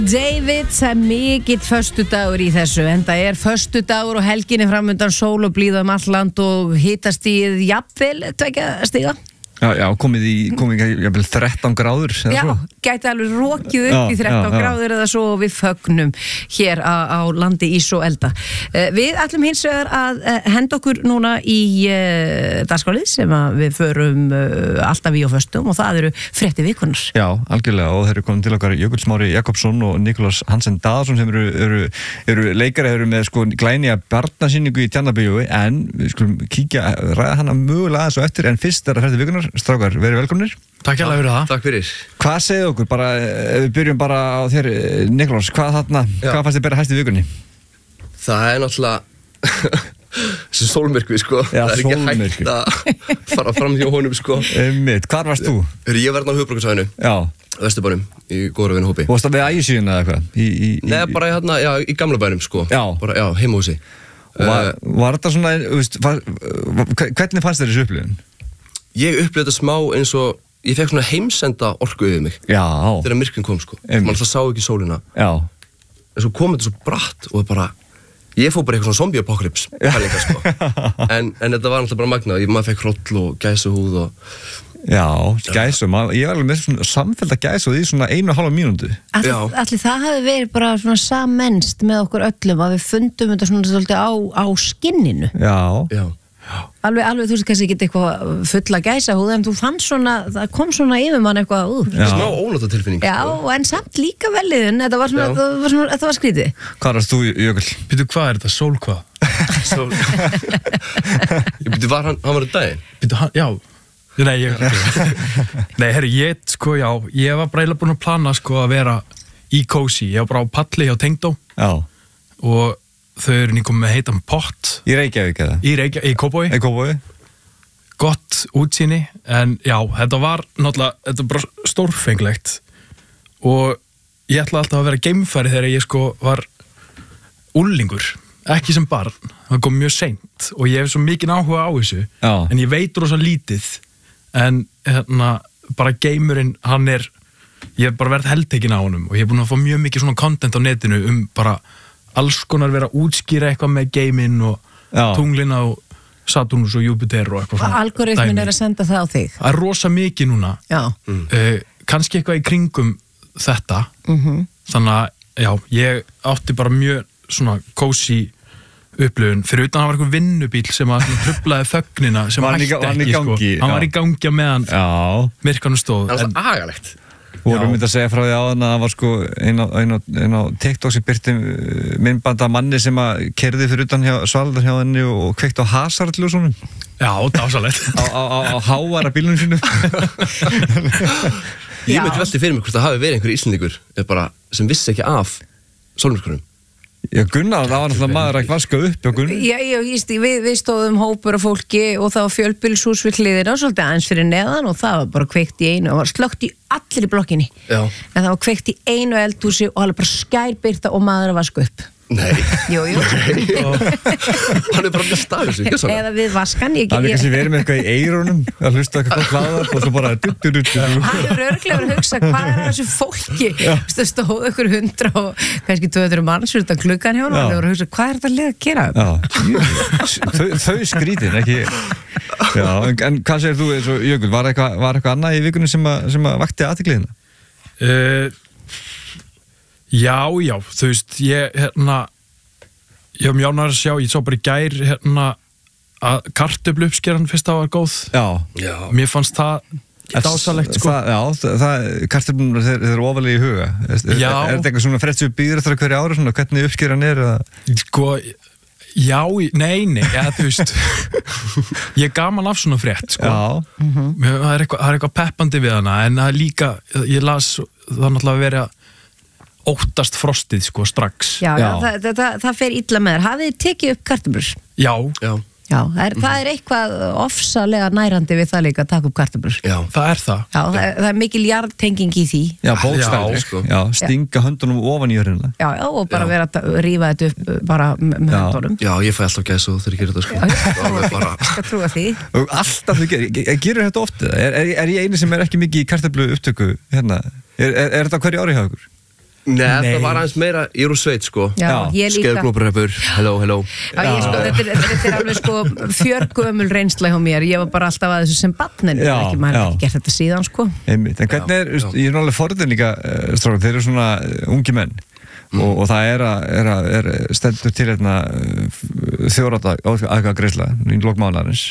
David, það er mikill föstudagur í þessu, en það föstudagur og helginni framundan, sól og blíða allt land og hitastigið jafnvel 2 stiga. Já, komið í 13 gráður eða Já, svo. gæti alveg rokið upp í 13 gráður eða svo við fögnum hér á landi ís og elda. Við ætlum hins vegar að henda okkur núna í dagskrálið sem við förum alltaf í á föstum og það eru fréttir vikunar. Já, algjörlega, og þeir eru komin til okkar Jökull Smári Jakobsson og Nikolás Hansen Daðarsson sem eru leikari, eru með sko glænýja barnasýningu í Tjarnarbíói, en við skulum ræða hana mögulega aðeins og eftir, en fyrst fréttir vikunar. Strákar, verið velkomnir. Takk fyrir það. Takk fyrir. Hvað segið okkur, bara, við byrjum bara á þér, Nikolás, hvað fannst þið bera hæst í vikunni? Það náttúrulega þessi sólmyrkvi, sko. Já, það ekki hægt að fara fram hjá honum, sko. Hvar varst þú? Ég var á höfuðborgarsvæðinu. Já. Vesturbænum, í góðra vinahópi. Og varst það við ægisíðuna eða eitthvað? Nei, bara í gamla bænum, sko. Já. Bara, heimahúsi. Var þetta svona, hvernig fannst þér þessu upplifun? Ég upplifði þetta smá eins og ég fekk svona heimsenda orku yfir mig. Já. Þegar myrkvinn kom, sko. Man alltaf sá ekki sólina. Já. En svo kom þetta svo bratt og bara, ég fór bara eitthvað svona zombie-apocalypse pælingar, sko. En þetta var alltaf bara magnað. Maður fekk hroll og gæsuhúð og... Já, gæsuhúð. Ég var alveg með svona samfellda gæsuhúð í svona 1,5 mínútu. Ætli það hafi verið bara svona sammenst með okkur öllum að við fundum þetta svona svolítið á skinninu. Já. Alveg, þú veist kannski ekki eitthvað fulla gæsahúð, en þú fann svona, það kom svona yfir mann eitthvað smá ónotatilfinning. Já, en samt líka veliðin, þetta var skrítið. Hvað varst þú, Jökull? Býtu, hvað þetta? Sól hvað? Býtu, hann var í daginn? Býtu, já. Nei, herri, ég var bara eiginlega búin að plana, sko, að vera í Cozy. Ég var bara á palli hjá Tengdó. Já. Og þau eru nýkomið með heitan pott. Í Reykjavík eða? Í Kópavogi. Í Kópavogi. Gott útsýni, en já, þetta var bara stórfenglegt. Og ég ætlaði alltaf að vera geimfæri þegar ég sko var úlingur, ekki sem barn. Það kom mjög seint og ég hef svo mikinn áhuga á þessu. Já. En ég veit rosa lítið. En bara geimurinn, ég hef bara verið heldtekinn á honum og ég hef búin að fá mjög mikið svona content á netinu bara alls konar vera að útskýra eitthvað með geiminn og tunglina og Saturnus og Júpiter og eitthvað svona. Algoritmin að senda það á þig? Það er rosa mikið núna. Já. Kannski eitthvað í kringum þetta. Þannig að, ég átti bara mjög svona Cozy upplifun. Fyrir utan hann var eitthvað vinnubíl sem að truflaði þögnina sem hætti ekki, sko. Hann var í gangi á meðan myrkvanum stóð. Það var agalegt. Vorum myndi að segja frá því áðan að það var sko einn á TikTok sem birti myndband af manni sem að keyrði fyrir utan svalðar hjá henni og kveikti á hasardljósunum. Já, dásalegt. á hávara bílunum sínum. Ég myndi velti fyrir mig hvort það hafi verið einhver Íslendingur sem vissi ekki af sólmyrkvanum. Já, Gunnar, það var náttúrulega maður að vaska upp hjá Gunnar. Já, við stóðum hópur af fólki og það var fjölbýlishús við hliðina og svolítið aðeins fyrir neðan og það var bara kveikt í einu og var slökkt í allir í blokkinni. Já. En það var kveikt í einu eldhúsi og alveg bara skærbyrta og maður að vaska upp. Nei. Jú. Hann bara með staðis, ekki svona? Eða við vaskan. Það er kannski verið með eitthvað í eyrunum að hlusta eitthvað hlaðar og svo bara Hann er örglega að hugsa hvað þessu fólki? Það stóð ykkur 100 og kannski 200 manns fyrir þetta klukkan hjá hann og hann var að hugsa hvað þetta leið að gera? Þau skrítin, ekki? Já, en hvað segir þú, Jökull, var eitthvað annað í vikunni sem að vakti athygli þína? Já, þú veist, ég var mjög ánægður að sjá, ég sá bara í gær að kartöflu uppskeran fyrst það var góð. Já. Mér fannst það dásalegt, sko. Kartöflunum, þeir eru ofalega í huga. Já. Er þetta eitthvað svona frétt sem býður eftir hverju ári, svona hvernig uppskeran er? Sko, já, nei, þú veist, ég er gaman af svona frétt, sko. Já. Það er eitthvað peppandi við hana, en það er líka, ég las, það náttúrulega að vera óttast frostið, sko, strax. Já. Það fer illa með þér. Hafið þið tekið upp kartöflur? Já. Það er eitthvað ofsalega nærandi við það líka að taka upp kartöflur. Já, það er það. Já, það er mikil jarðtenging í því. Já, bókstaflega, sko. Já, stinga höndunum ofan í jörðina. Já, og bara vera að rífa þetta upp bara með höndunum. Já, ég fæ alltaf gæsahúð þegar ég gerir þetta, sko. Ég skal trúa því. Og alltaf þú gerir þetta ofta. Er ég eini sem er ekki mikið í kartöflu upptöku hérna? Er þetta hverju ári hjá ykkur? Nei, það var aðeins meira, ég úr sveit sko. Já, ég líka. Skeiðarglóparreppur, hello. Já, þetta alveg sko fjörgömul reynsla hjá mér. Ég var bara alltaf að þessu sem barninu. Maður hef ekki gert þetta síðan sko. Einmitt. En hvernig ég alveg forðin líka, strákar, þeir eru svona ungi menn og það er stendur til þjóðaradag aðgreisla í lokmánaðarins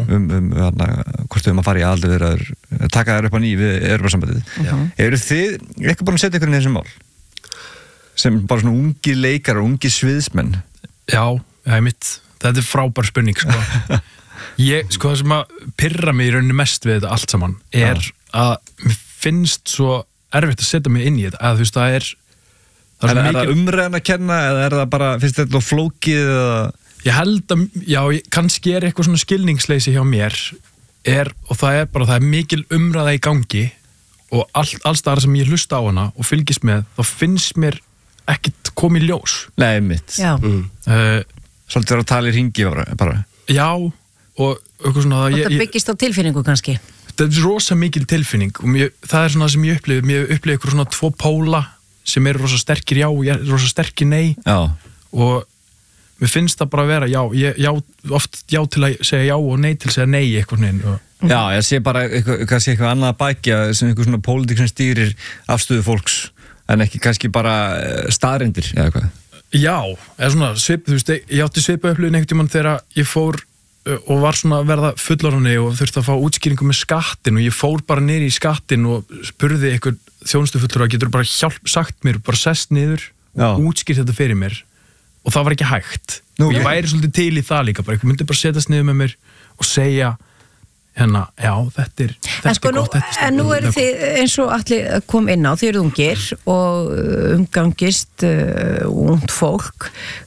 hvort við að fara í aldur taka þær upp á ný við Evrópusambandið. Eru þið eitthvað búin að setja ykkur inn í þessu mál? Sem bara svona ungi leikarar, ungi sviðsmenn? Já, einmitt. Þetta frábær spurning, sko. Það sem að pirra mig í rauninni mest við þetta allt saman að mér finnst svo erfitt að setja mig inn í þetta, að þú veist, það er það umræðan að kenna eða er það bara, finnst þetta flókið eða? Ég held að, kannski er eitthvað svona skilningsleysi hjá mér og það er mikil umræða í gangi og alls það sem ég hlusta á hana og fylgist með, þá finnst mér ekkert komið ljós. Nei, mitt. Svolítið að tala í hringi bara. Já, og eitthvað svona og það byggist á tilfinningu kannski? Það er rosa mikil tilfinning og það er svona það sem ég upplifi eitthvað svona 2 póla sem eru rosa sterkir já og rosa sterkir nei og mér finnst það bara að vera oft já til að segja já og nei til að segja nei eitthvað neinn. Já, ég sé bara eitthvað annað að bækja sem eitthvað svona pólitík sem stýrir afstöðu fólks en ekki kannski bara staðreyndir eða eitthvað. Já, eða svona svipið, þú veist, ég átti svipið upplifun einhvern tímann þegar ég fór og var svona að verða fullorðinni og þurfti að fá útskýringu með skattin og ég fór bara niður í skattin og spurði eitthvað þjónustufullur að getur bara sagt mér, bara sest niður og útskýrt þetta fyrir mér og það var ekki hægt og ég væri svolítið til í það líka, bara ég myndi bara setjast niður með mér og segja já, þetta er gott. En nú eru þið eins og allir kom inn á, þið eru ungir og umgangist ungt fólk.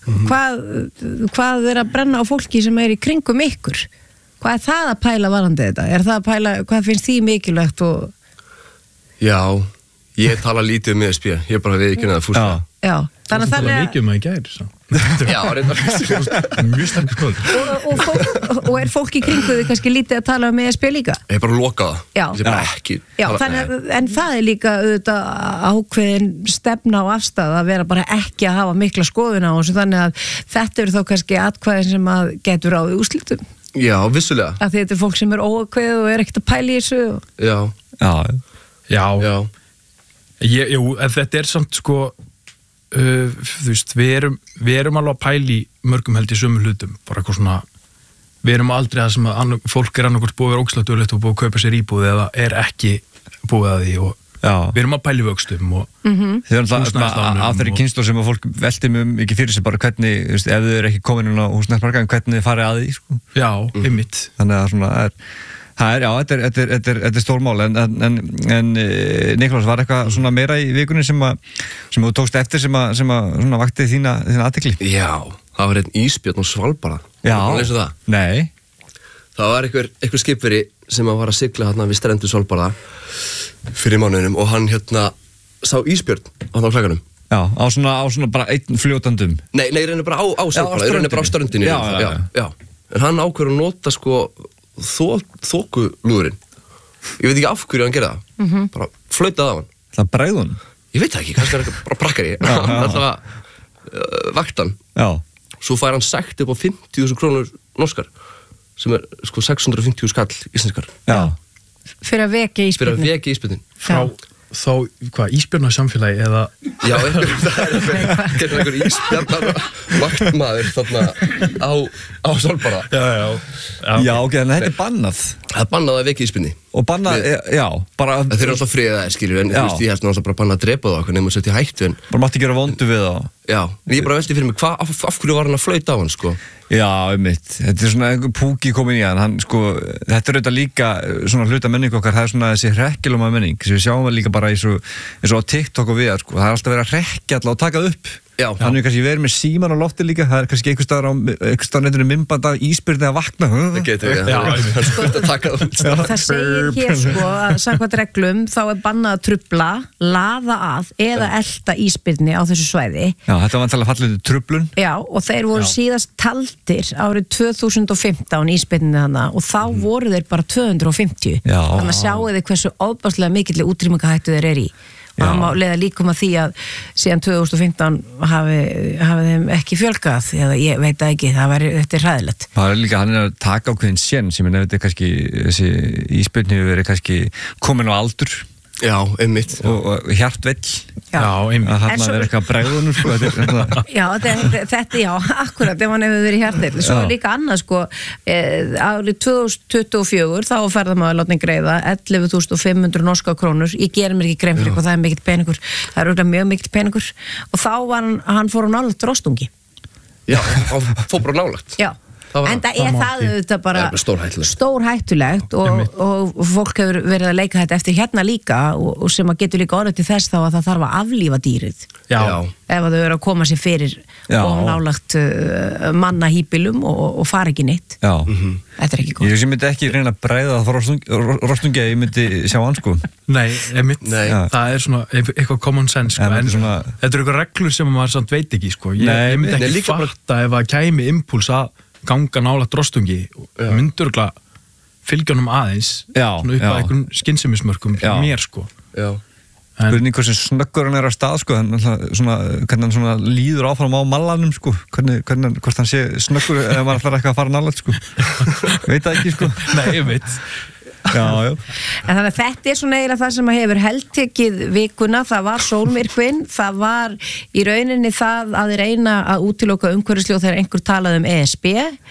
Hvað er að brenna á fólki sem er í kringum ykkur? Hvað er það að pæla varandi þetta? Er það að pæla, hvað finnst því mikilvægt? Já, ég tala lítið með SB, ég bara viðurkenni það fúslega. Já, þannig að það er mikið um að ég gæri Já, mjög sterk skoð. Og er fólk í kringu þið kannski lítið að tala um ESB líka? Ég er bara lokað það. Ég er bara ekki. Já, en það er líka ákveðin stefna og afstæð að vera bara ekki að hafa mikla skoðun á þessu, þannig að þetta eru þá kannski atkvæðin sem að getur ráðið úrslitum. Já, vissulega. Að þetta er fólk sem er óákveðið og er ekkert að pæla í þessu. Já. Jú, en þetta er samt sko þú veist, við erum alveg að pæla í mörgum held í sömu hlutum, bara eitthvað svona við erum aldrei að sem að fólk er annarkvort búið að vera ógeðslega duglegt og búið að kaupa sér íbúð eða er ekki búið að því og við erum að pæla í vöxtum og þið erum alltaf að þeirri kynslóð sem að fólk velti mjög mikið fyrir sig bara hvernig, ef þið eru ekki komin inn á húsnæðismarkaðinn, hvernig þið farið að því sko. Já, einmitt. Þannig að svona þetta er stórmál en Nikolás, var eitthvað svona meira í vikunni sem þú tókst eftir sem að vakti þína athygli? Já, það var einn ísbjörn á Svalbarða. Já, nei. Það var einhver skipveri sem var að sigla hérna við strendur Svalbarða fyrir mánuðinum og hann sá ísbjörn á klækanum. Já, á svona bara einn fljótandum. Nei, ég reynir bara á Svalbarða, ég reynir bara á ströndinni. Já. En hann ákveður að nota sko þokulúðurinn. Ég veit ekki af hverju hann gerði það. Bara flautaði á hann. Það bræði hann? Ég veit það ekki, kannski er það bara prakkari. Það vakt hann. Já. Svo fær hann sekt upp á 50.000 krónur norskar, sem er sko 650.000 skall íslenskar. Já. Fyrir að vekja ísbjörnin. Fyrir að vekja ísbjörnin. Þá, hvað, ísbjörn á samfélagi eða? Já, það er einhver ísbjörnar vaktmaður þarna á Svalbarða. Já, ok, en þetta er bannað. Það er bannað að vekja ísbjörni. Og bannað, já, bara... Þeir eru alltaf friðaðir, skilur, en þú veist, ég held náttúrulega bara bannað að drepa það okkur, nefnum að setja hættu, en... Bara mátti gera vondu við það. Já, en ég bara velti fyrir mig, af hverju var hann að flauta á hann, sko? Já, einmitt. Þetta er svona einhver púki komin í hann, sko, þetta er auðvitað líka svona hluta menning okkar, það er svona þessi hrekkilóma menning, sem við sjáum það líka bara eins og á TikTok og við, sko, það er alltaf verið að hrekkja alltaf og taka upp. Já. Þannig kannski verið með síman á lofti líka, það er kannski einhvers staðar nefnir myndband af ísbjörni að vakna. Það getur Það segir hér sko að samkvæmt reglum þá er bannað að trufla, laða að eða elta ísbjörni á þessu svæði. Já, þetta var vantilega fallið truflun. Já, og þeir voru síðast taldir árið 2015 ísbjörninu þarna og þá voru þeir bara 250. Já. Þannig að sjáu þið hversu ofbáslega mikilli útrýmingahættu þeir eru í. og það má leiða líkum að því að síðan 2015 hafi þeim ekki fjölgað, eða ég veit það ekki, þetta hræðilegt. Það líka, hann að taka ákveðin sén sem þetta kannski, þessi íspilni hefur verið kannski komin á aldur. Já, einmitt. Og hjartvell. Já, einmitt. Að þarna verið eitthvað bregðunum, sko. Já, þetta, já, akkurat, ef hann hefur verið hjartvell. Svo líka annað, sko, árið 2024, þá ferðamaður látni greiða 11.500 norska krónur. Ég gerir mér ekki grein fyrir hvað það mikill peningur. Það örugglega mjög mikill peningur. Og þá var hann fór á nálægt rostungi. Já, hann fór bara nálægt. Já. En það auðvitað bara stórhættulegt og fólk hefur verið að leika þetta eftir hérna líka og sem að getur líka orðið til þess þá að það þarf að aflífa dýrið ef að þau eru að koma sér fyrir og nálagt mannahýpilum og fara ekki neitt. Þetta er ekki góð. Ég myndi ekki reyna að bræða það rostungi að ég myndi sjá hann, sko. Nei, það er svona eitthvað common sense, sko, en þetta er eitthvað reglur sem maður samt veit ekki, sko. Ég myndi ekki fatta ef að kæmi impúls að ganga nálægt rostungi og myndur fylgja honum aðeins svona upp að einhvern skynsemismörkum mér, sko. Spurning hversu snöggur hann á stað, sko, hvernig hann líður áfram á mallanum, sko, hvort hann sé snöggur ef maður ætlar eitthvað að fara nálægt, sko. Veit það ekki, sko. Nei, ég veit. Já. En þannig að þetta er svona eiginlega það sem hefur heldtekið vikuna, það var sólmyrkvinn, það var í rauninni það að reyna að útiloka umhverfisljóð þegar einhver talaði ESB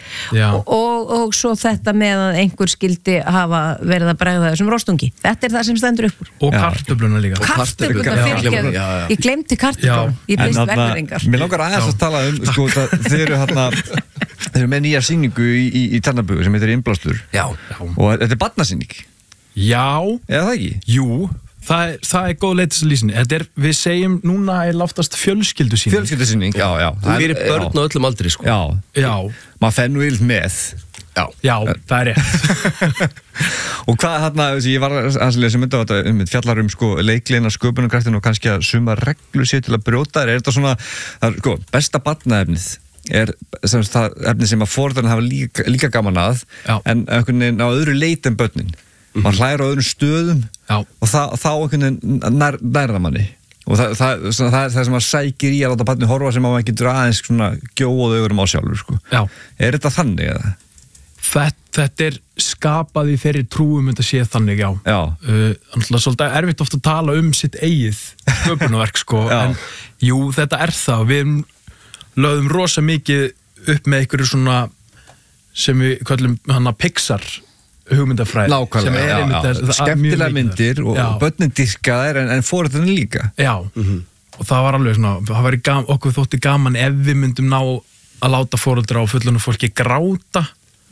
og svo þetta með að einhver skildi hafa verið að bregða þessum rostungi. Þetta er það sem stendur upp úr. Og kartöfluna líka. Kartöfluna fyrirgefðu. Ég glemdi kartöfluna. Ég byrst verðingar. Mér langar aðeins að tala sko, þeir eru með nýja sýningu í Tjarnarbíói sem heitir Innblástur. Og þetta er barnasýning. Já. Eða það ekki? Jú, það er góð leitis að lýsinni. Við segjum núna er oftast fjölskyldusýning. Fjölskyldusýning, já. Það er börn á öllum aldri, sko. Já. Maður fenn nú yfir með. Já, það er rétt. Og hvað ég var að lesa þetta fjallar sko leikleina, sköpunarkraftin og kannski að suma reglu sér til að brjóta. Er þetta svona, sko, besta barnaefnið er það efni sem að foreldrarnir hafa líka gaman að en einhvern veginn á öðru leit en börnin. Man hlæra á öðrum stöðum og þá einhvern veginn nærða manni. Og það er það sem að sækir í að láta barni horfa sem að maður getur aðeins svona gjóð augurum á sjálfur, sko. Er þetta þannig eða? Þetta er skapað í þeirri trúum þetta sé þannig, svolítið erfitt oft að tala sitt eigið sköpunarverk, sko, en jú, þetta er það. Við lögðum rosa mikið upp með einhverju svona sem við kallum Pixar hugmyndafræði. Nákvæmlega, skemmtilega myndir og börnin dyrka þær en foreldrarnir líka. Já, og það var alveg svona, það væri okkur þótti gaman ef við myndum ná að láta foreldra og fullorðnu fólki gráta.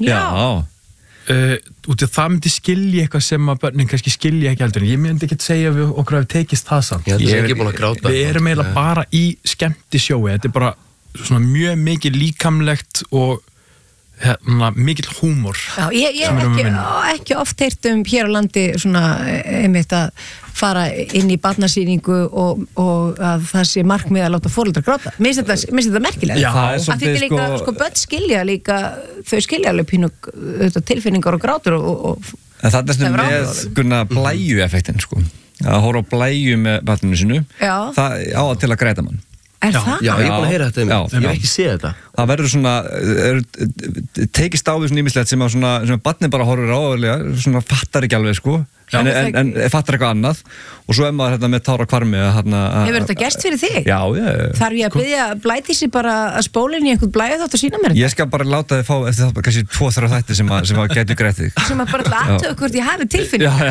Út í að það myndi skilja eitthvað sem að börnin kannski skilja ekki heldur, en ég myndi ekki að segja við okkur að við tekist það samt. Ég er ekki búin að gráta. Við erum eiginlega bara í skemmtisjói, þetta er bara svona mjög mikið líkamlegt og mikill húmor. Já, ég ekki oft heyrt hér á landi svona einmitt að fara inn í barnasýningu og að það sé markmið að láta foreldrar gráta. Mér finnst þetta merkilegt. Já, að þetta líka, sko, börn skilja líka, þau skilja alveg pínu tilfinningar og grátur og en það er með blæju-effektin, sko. Að horfa á blæju með barninu sinu, það á að til að græta mann. Er það? Já, ég er búin að heyra þetta, ég hef ekki séð þetta. Það verður svona, tekist á við svona ýmislegt sem að barnið bara horfir á, svona fattar ekki alveg, sko, en fattar eitthvað annað og svo maður með tára hvarmi Hefur þetta gerst fyrir þig? Já. Þarf ég að biðja Blædísi bara að spóla inn í einhvern blæði þátt og sína mér þetta? Ég skal bara láta þið fá eftir það kannski 2-3 þætti sem að gæti greitt þig. Sem að bara aðtöku hvort ég hafi tilfinning.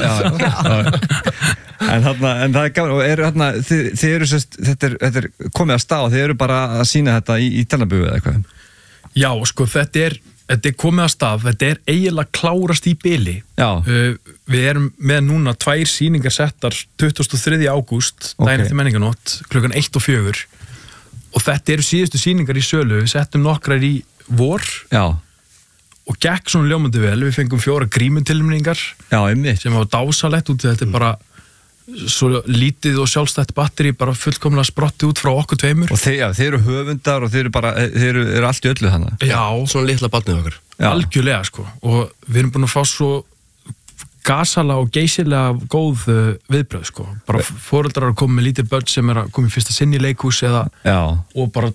Já. En það er gaman og þið eru þetta er komið að stað og þið eru bara að sína þetta í Tjarnarbíói eða eitthvað. Já, sko, þetta er komið að stað, þetta er eiginlega klárast í bili. Við erum með núna 2 sýningar settar 23. ágúst, daginn eftir menninganótt, klukkan 1 og 4 og þetta eru síðustu sýningar í sölu, við settum nokkrar í vor og gekk svona ljómandi vel, við fengum 4 grímutilnefningar sem var dásalett út í þetta bara svo lítið og sjálfstætt batteri bara fullkomlega sprottið út frá okkur tveimur. Og þeir eru höfundar og þeir eru allt í öllu þannig. Já. Svona litla barnið okkar. Algjörlega, sko. Og við erum búin að fá svo gasala og geysilega góð viðbröð sko. Bara foreldrar að koma með lítil börn sem að koma í fyrsta sinn í leikhús og bara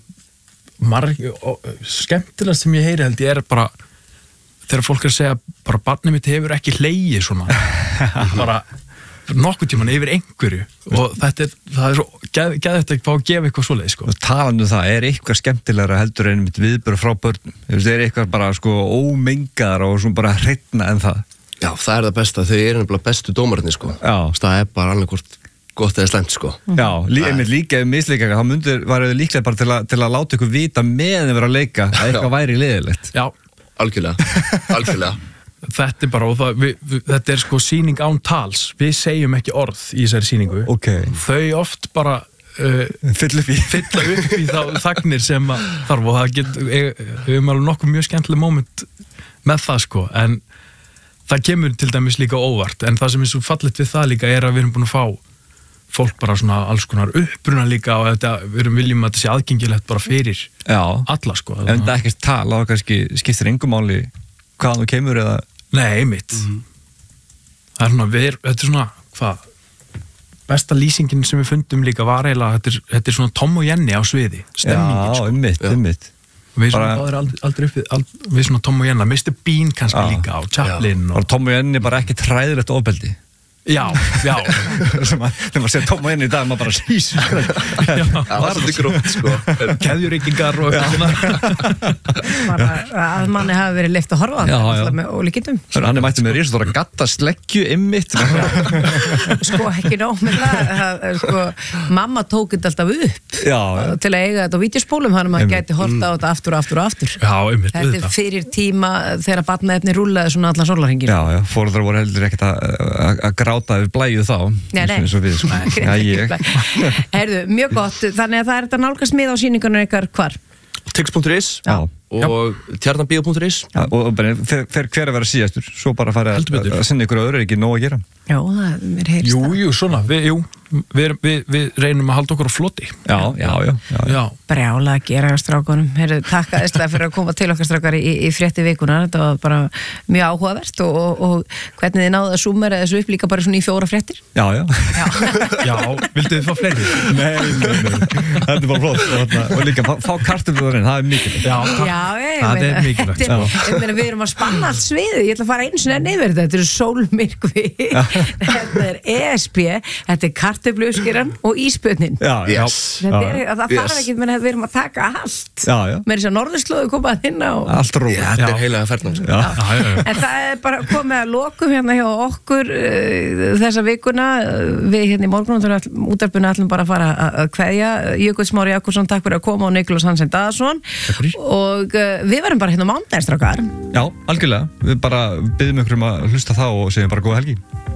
skemmtilegast sem ég heyri held ég bara þegar fólk að segja bara barnið mitt hefur ekki hlegið svona bara nokkuð tíman yfir einhverju og það er svo geðvægt að fá að gefa eitthvað svoleið sko. Talandi það, eitthvað skemmtilegra heldur en mitt viðbröð frá börnum? Eitthvað bara sko ómengaðar og svona bara hreitna en það? Já, það er það besta, þau eru nefnilega bestu dómararnir sko. Það er bara annað gott eða slæmt sko. Já, einmitt líka ef misleika, þá varu þau líklega bara til að láta ykkur vita meðan þau vera að leika að eitthvað væri leiðilegt. Já, algjörlega. Þetta er bara, og þetta er sko sýning án tals, við segjum ekki orð í þessari sýningu, þau oft bara fylla upp í þá þagnir sem þarf og við höfum alveg nokkuð mjög skemmtileg moment með það sko, en það kemur til dæmis líka óvart, en það sem er svo fallegt við það líka er að við erum búin að fá fólk bara svona alls konar uppruna líka og við viljum að þetta sé aðgengilegt bara fyrir alla sko. En þetta er ekkert tala og kannski skiptir engum máli hvaðan þú kemur eða? Nei, einmitt. Það er svona, þetta er svona, besta lýsingin sem við fundum líka var eiginlega, þetta er svona Tom og Jenny á sviði, stemningin sko. Já, einmitt. Við svona aldrei upp við svona Tom og Jenny, Mr. Bean kannski líka og Chaplin og Tom og Jenny bara ekki træðilegt ofbeldi. Já. Þegar maður sér Tom og Jenny í dag, maður bara sís. Það var svolítið gróft, sko. Keðjuryggingar og eitthvað svona. Bara að manni hafi verið leyft að horfa á það með ólíkindum. Hann mætti með risastóra gaddasleggju einmitt. Sko ekki nóg með það. Sko, mamma tók þetta alltaf upp til að eiga þetta á vídeospólum, þannig að maður gæti horta á þetta aftur og aftur og aftur. Já, einmitt. Þetta er fyrir tíma þegar barnaefni rúllaði svona allan sólarhringinn. Já, foreldrar voru heldur ekkert að gráta við blæju þá. Nei. Heyrðu, mjög gott, þannig að það er þetta nálgast með á sýningunum ykkar hvar? Tix.is og tjarnabíó.is og fer hver að vera síðastur svo bara fara að sinna ykkur öðru ekki nóg að gera. Já, það mér heyrst það. Jú, svona, við reynum að halda okkur á floti. Já. Brjála að gera strákunum. Heyrðu, takk aðeinslega fyrir að koma til okkar strákar í frétti vikunar. Þetta var bara mjög áhugavert og hvernig þið náðu að súmera þessu upp líka bara svona í 4 fréttir? Já, vildu þið fá fleiri? Nei. Þetta er bara flott og líka fá kartöflurinn, það er mikilvægt. Það er mikilvægt. Við erum að spanna allt sviðið, ég ætla að fara einu sinni enn yfir þetta eru sólmyrkvi, þetta er ESB, þetta er kartöfluuppskeran og ísbjörnin. Það fara ekki með að við erum að taka allt með þess að norðurslóðu komaðan inn á allt rúið. Þetta er heilaga ferðan. En það er bara komið að lokum hérna hjá okkur þessa vikuna. Við hérna í morgunútvarpinu ætlum bara að fara að kveðja Jökull Smári Jakobsson, takk fyrir að koma og Nikulás Hansen Daðason og við verðum bara hérna á mánudaginn strákar. Já, algjörlega. Við bara biðjum ykkur að hlusta þá og segjum bara góða helgi.